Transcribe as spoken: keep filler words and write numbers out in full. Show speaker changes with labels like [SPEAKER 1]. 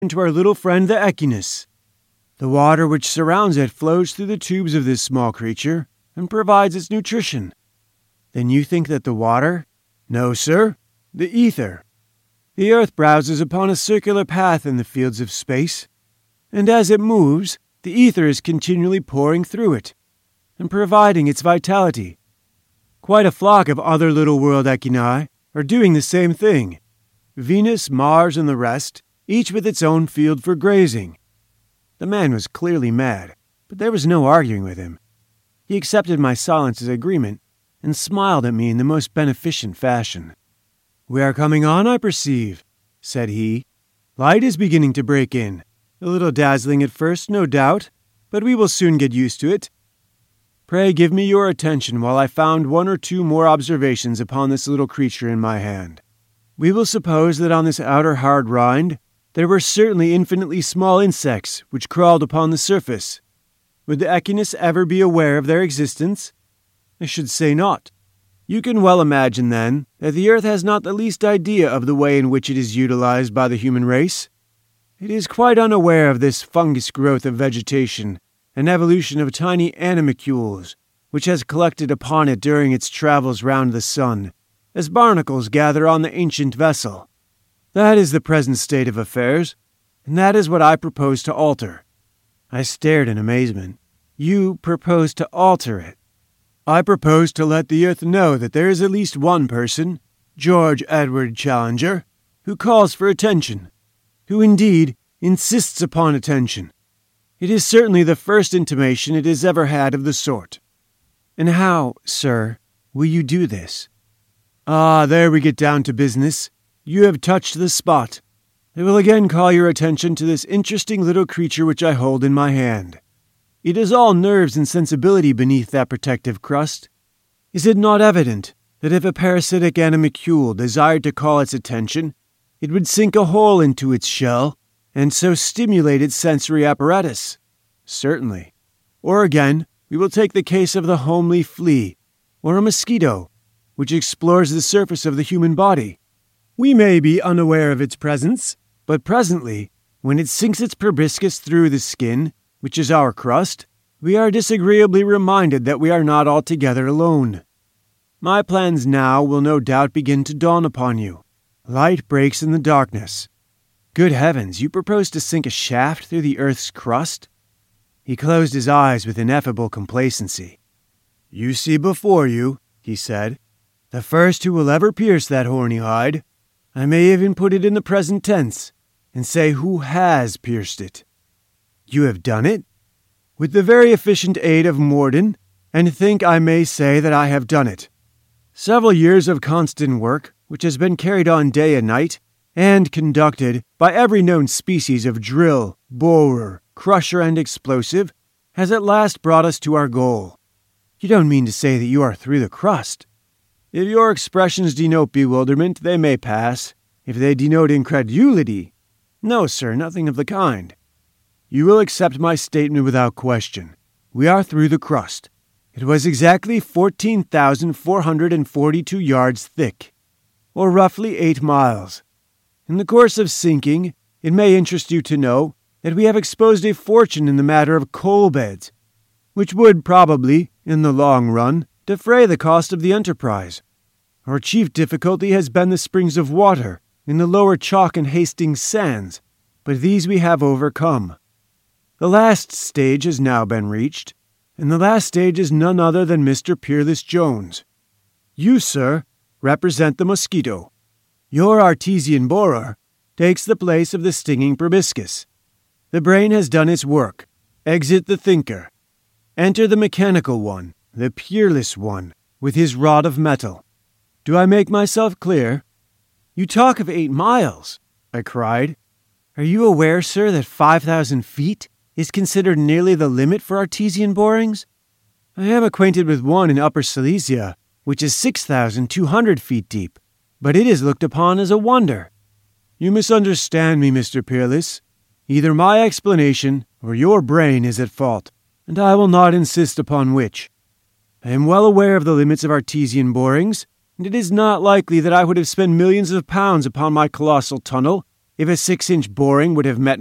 [SPEAKER 1] to our little friend the Echinus. The water which surrounds it flows through the tubes of this small creature and provides its nutrition. Then you think that the water? No, sir, the ether. The earth browses upon a circular path in the fields of space, and as it moves, the ether is continually pouring through it and providing its vitality. Quite a flock of other little world echini are doing the same thing. Venus, Mars, and the rest, each with its own field for grazing. The man was clearly mad, but there was no arguing with him. He accepted my silence as agreement and smiled at me in the most beneficent fashion. "We are coming on, I perceive," said he. "Light is beginning to break in. A little dazzling at first, no doubt, but we will soon get used to it. Pray give me your attention while I found one or two more observations upon this little creature in my hand. We will suppose that on this outer hard rind there were certainly infinitely small insects which crawled upon the surface. Would the Echinus ever be aware of their existence? I should say not. You can well imagine, then, that the earth has not the least idea of the way in which it is utilized by the human race. It is quite unaware of this fungus growth of vegetation and evolution of tiny animalcules which has collected upon it during its travels round the sun, as barnacles gather on the ancient vessel. That is the present state of affairs, and that is what I propose to alter." I stared in amazement. "You propose to alter it?" "I propose to let the earth know that there is at least one person, George Edward Challenger, who calls for attention, who indeed insists upon attention. It is certainly the first intimation it has ever had of the sort." "And how, sir, will you do this?" "Ah, there we get down to business. You have touched the spot. I will again call your attention to this interesting little creature which I hold in my hand. It is all nerves and sensibility beneath that protective crust. Is it not evident that if a parasitic animalcule desired to call its attention, it would sink a hole into its shell and so stimulate its sensory apparatus? Certainly. Or again, we will take the case of the homely flea, or a mosquito, which explores the surface of the human body. We may be unaware of its presence, but presently, when it sinks its proboscis through the skin, which is our crust, we are disagreeably reminded that we are not altogether alone. My plans now will no doubt begin to dawn upon you. Light breaks in the darkness. Good heavens, you propose to sink a shaft through the earth's crust?" He closed his eyes with ineffable complacency. "You see before you," he said, "the first who will ever pierce that horny hide. I may even put it in the present tense, and say who has pierced it." "You have done it?" "With the very efficient aid of Morden, and think I may say that I have done it. Several years of constant work, which has been carried on day and night, and conducted by every known species of drill, borer, crusher, and explosive, has at last brought us to our goal." "You don't mean to say that you are through the crust?" "If your expressions denote bewilderment, they may pass. If they denote incredulity, no, sir, nothing of the kind. You will accept my statement without question. We are through the crust. It was exactly fourteen thousand four hundred forty-two yards thick, or roughly eight miles. In the course of sinking, it may interest you to know that we have exposed a fortune in the matter of coal beds, which would probably, in the long run, defray the cost of the enterprise. Our chief difficulty has been the springs of water in the lower Chalk and Hastings sands, but these we have overcome. The last stage has now been reached, and the last stage is none other than Mister Peerless Jones. You, sir, represent the mosquito. Your artesian borer takes the place of the stinging proboscis. The brain has done its work. Exit the thinker. Enter the mechanical one, the peerless one, with his rod of metal. Do I make myself clear?" "You talk of eight miles," I cried. "Are you aware, sir, that five thousand feet is considered nearly the limit for artesian borings? I am acquainted with one in Upper Silesia, which is six thousand two hundred feet deep, but it is looked upon as a wonder." "You misunderstand me, Mister Peerless. Either my explanation or your brain is at fault, and I will not insist upon which. I am well aware of the limits of artesian borings, and it is not likely that I would have spent millions of pounds upon my colossal tunnel if a six-inch boring would have met